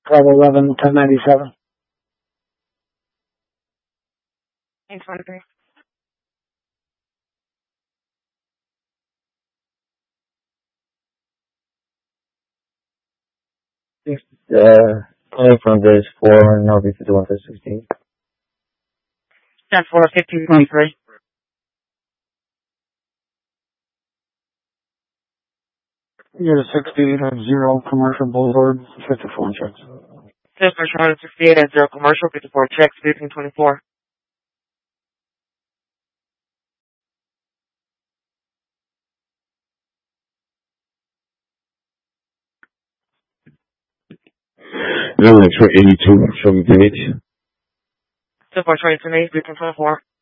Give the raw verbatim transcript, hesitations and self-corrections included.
twelve eleven ten ninety-seven. eight twenty-three. Uh, calling from this four and I'll be fifty-one to sixteen. ten four fifteen twenty-three. You got a sixty-eight at zero Commercial Boulevard, fifty-four checks. Customer one sixty-eight at zero commercial, fifty-four checks, fifteen twenty-four. Village for eighty-two, show me page. ten four twenty-two, fifteen twenty-four.